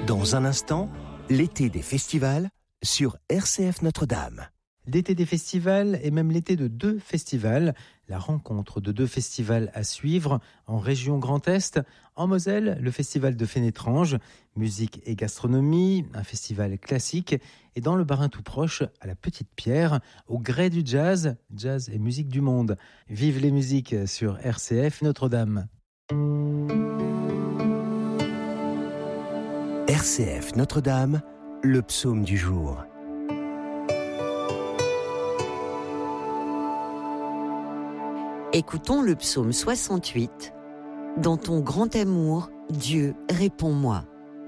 Dans un instant, l'été des festivals sur RCF Notre-Dame. L'été des festivals et même l'été de 2 festivals. La rencontre de 2 festivals à suivre en région Grand Est. En Moselle, le festival de Fénétrange, musique et gastronomie, un festival classique. Et dans le Bas-Rhin tout proche, à la Petite Pierre, au gré du jazz, jazz et musique du monde. Vive les musiques sur RCF Notre-Dame. RCF Notre-Dame, le psaume du jour. Écoutons le psaume 68. Dans ton grand amour, Dieu, réponds-moi.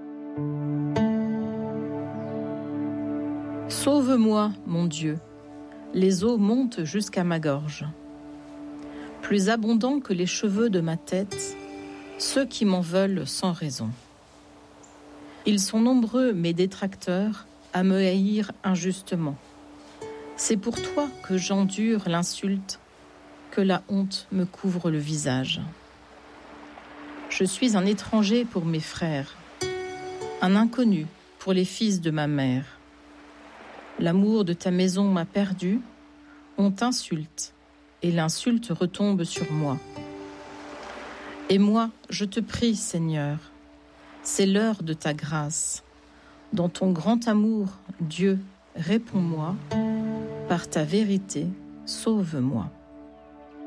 Sauve-moi, mon Dieu. Les eaux montent jusqu'à ma gorge. Plus abondants que les cheveux de ma tête, ceux qui m'en veulent sans raison. Ils sont nombreux, mes détracteurs, à me haïr injustement. C'est pour toi que j'endure l'insulte, que la honte me couvre le visage. Je suis un étranger pour mes frères, un inconnu pour les fils de ma mère. L'amour de ta maison m'a perdu, on t'insulte, et l'insulte retombe sur moi. Et moi, je te prie, Seigneur, c'est l'heure de ta grâce. Dans ton grand amour, Dieu, réponds-moi, par ta vérité, sauve-moi.